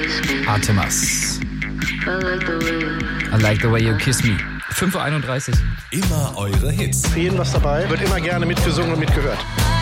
Artemas. I like the way you kiss me. 5:31 Uhr. Immer eure Hits. Für jeden was dabei, wird immer gerne mitgesungen und mitgehört.